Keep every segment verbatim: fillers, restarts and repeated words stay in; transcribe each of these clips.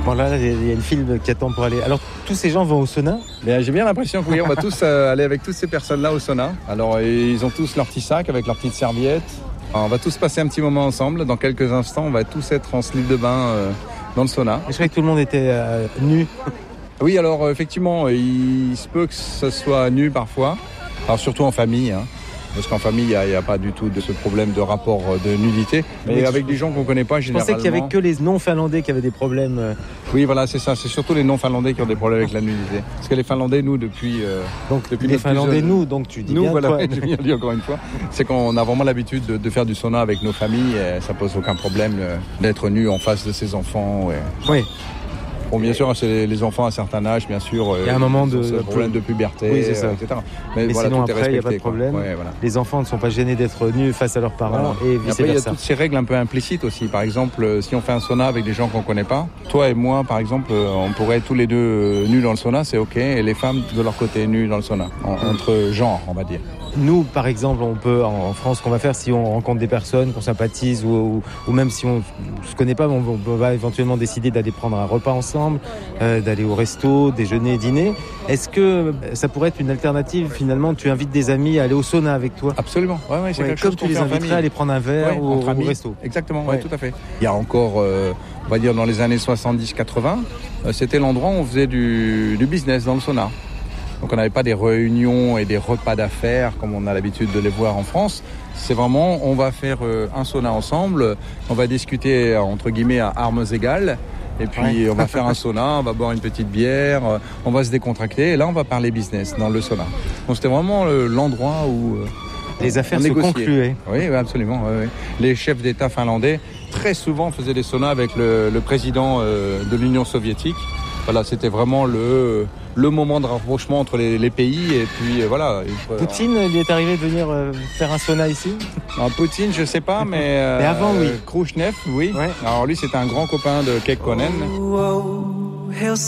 Voilà, il y a le film qui attend pour aller. Alors, tous ces gens vont au sauna ? Mais j'ai bien l'impression que oui, on va tous euh, aller avec toutes ces personnes-là au sauna. Alors, ils ont tous leur petit sac avec leur petite serviette. Alors, on va tous passer un petit moment ensemble. Dans quelques instants, on va tous être en slip de bain euh, dans le sauna. Je croyais que tout le monde était euh, nu. Oui, alors effectivement, il se peut que ce soit nu parfois. Alors, surtout en famille, hein. Parce qu'en famille, il n'y a, a pas du tout de ce problème de rapport de nudité. Mais, Mais avec des gens qu'on ne connaît pas, généralement... Je pensais qu'il n'y avait que les non-finlandais qui avaient des problèmes. Oui, voilà, c'est ça. C'est surtout les non-finlandais qui ont des problèmes avec la nudité. Parce que les Finlandais, nous, depuis... Euh, donc, depuis les Finlandais, jeune... nous, donc tu dis nous, bien voilà, toi. Oui, j'ai bien dit encore une fois. C'est qu'on a vraiment l'habitude de, de faire du sauna avec nos familles. Et ça ne pose aucun problème d'être nu en face de ses enfants. Et... Oui. Bon, bien sûr, c'est les enfants à un certain âge, bien sûr. Il y a un moment de, de problème de puberté, oui, c'est ça. et cetera. Mais, Mais voilà, sinon, après, il n'y a pas de problème. Ouais, voilà. Les enfants ne sont pas gênés d'être nus face à leurs parents voilà. et vice-versa. Après, il y a toutes ces règles un peu implicites aussi. Par exemple, si on fait un sauna avec des gens qu'on ne connaît pas, toi et moi, par exemple, on pourrait être tous les deux nus dans le sauna, c'est OK. Et les femmes, de leur côté, nues dans le sauna. En, entre genres, on va dire. Nous, par exemple, on peut, en France, ce qu'on va faire, si on rencontre des personnes qu'on sympathise ou, ou, ou même si on ne se connaît pas, on, on va éventuellement décider d'aller prendre un repas ensemble, euh, d'aller au resto, déjeuner, dîner. Est-ce que ça pourrait être une alternative, finalement, tu invites des amis à aller au sauna avec toi ? Absolument, ouais, ouais, c'est ouais, quelque comme chose tu les inviterais à aller prendre un verre ouais, ou au resto. Exactement, ouais. Ouais, tout à fait. Il y a encore, euh, on va dire, dans les années soixante-dix quatre-vingts, euh, c'était l'endroit où on faisait du, du business dans le sauna. Donc on n'avait pas des réunions et des repas d'affaires comme on a l'habitude de les voir en France. C'est vraiment, on va faire un sauna ensemble, on va discuter entre guillemets à armes égales. Et puis ouais. on va faire un sauna, on va boire une petite bière, on va se décontracter. Et là on va parler business dans le sauna. Donc c'était vraiment l'endroit où les affaires se concluaient. Oui, absolument. Oui, oui. Les chefs d'État finlandais très souvent faisaient des saunas avec le, le président de l'Union soviétique. Voilà, c'était vraiment le, le moment de rapprochement entre les, les pays. Et puis voilà. Poutine, il est arrivé de venir euh, faire un sauna ici ? Alors, Poutine, je sais pas, mais, euh, mais avant, oui. Khrouchtchev, oui. Ouais. Alors lui, c'était un grand copain de Kekkonen. Oh, oh,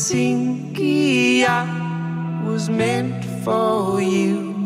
Helsinki, I was meant for you,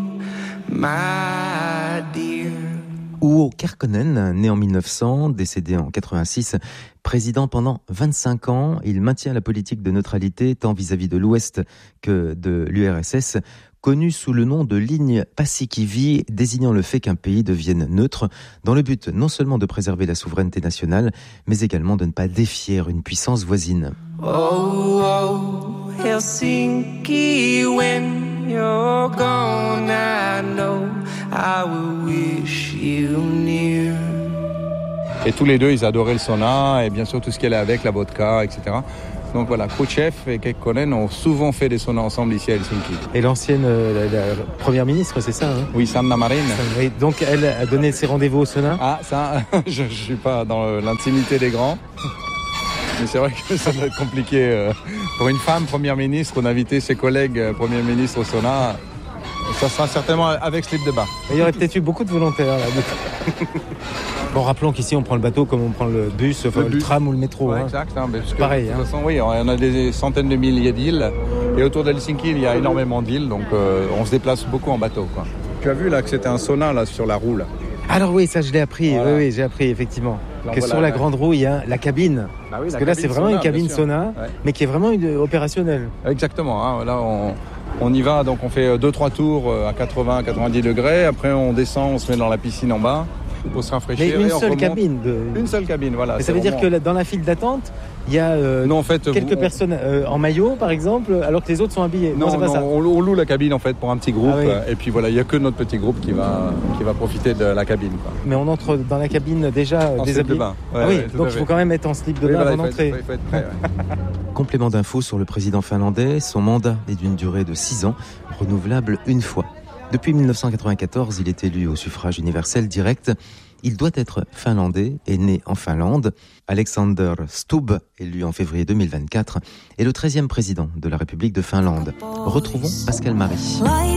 my dear. Urho Kekkonen, né en mille neuf cents, décédé en quatre-vingt-six, président pendant vingt-cinq ans, il maintient la politique de neutralité tant vis-à-vis de l'Ouest que de l'U R S S, connu sous le nom de ligne Paasikivi, désignant le fait qu'un pays devienne neutre, dans le but non seulement de préserver la souveraineté nationale, mais également de ne pas défier une puissance voisine. Oh, oh, Helsinki, when you're gone, I know I will wish you near. Et tous les deux, ils adoraient le sauna et bien sûr tout ce qui allait avec, la vodka, et cetera. Donc voilà, Khrouchtchev et Kekkonen ont souvent fait des saunas ensemble ici à Helsinki. Et l'ancienne euh, la, la première ministre, c'est ça hein ? Oui, Sanna Marin. Oui, donc elle a donné ses rendez-vous au sauna ? Ah, ça, je ne suis pas dans l'intimité des grands. Mais c'est vrai que ça doit être compliqué. Euh, pour une femme première ministre, d'inviter ses collègues euh, premiers ministres au sauna, ça sera certainement avec slip de bain. Il y aurait peut-être eu beaucoup de volontaires là. Bon, rappelons qu'ici on prend le bateau comme on prend le bus, enfin, le, le bus. tram ou le métro. Ouais, hein. Exact. Hein, parce que, pareil. De toute hein. façon, oui, on a des centaines de milliers d'îles. Et autour d'Helsinki, il y a énormément d'îles. Donc euh, on se déplace beaucoup en bateau. Quoi. Tu as vu là que c'était un sauna là, sur la roue là. Alors oui, ça je l'ai appris. Voilà. Oui, oui, j'ai appris effectivement. Alors, que voilà, sur la là. grande roue, il y a la cabine. Ah oui, Parce la que là, c'est vraiment sauna, une cabine sauna, ouais. mais qui est vraiment une, opérationnelle. Exactement. Hein, là, on... On y va, donc on fait deux trois tours à quatre-vingts à quatre-vingt-dix degrés. Après, on descend, on se met dans la piscine en bas pour se rafraîchir. Mais une et on seule remonte. cabine de... Une seule cabine, voilà. Mais ça veut vraiment... dire que dans la file d'attente, il y a euh, non, en fait, quelques vous... personnes euh, en maillot, par exemple, alors que les autres sont habillés. Non, non, c'est pas non ça. On, on loue la cabine en fait pour un petit groupe. Ah, oui. Et puis voilà, il n'y a que notre petit groupe qui va, qui va profiter de la cabine. Quoi. Mais on entre dans la cabine déjà en déshabillé. slip de bain. Ouais, ah oui, ouais, donc il faut quand même être en slip de oui, bain voilà, avant d'entrer. Il faut être prêt, ouais. Complément d'infos sur le président finlandais. Son mandat est d'une durée de six ans, renouvelable une fois. Depuis mille neuf cent quatre-vingt-quatorze, il est élu au suffrage universel direct. Il doit être finlandais et né en Finlande. Alexander Stubb, élu en février deux mille vingt-quatre, est le treizième président de la République de Finlande. Retrouvons Pascal Marie.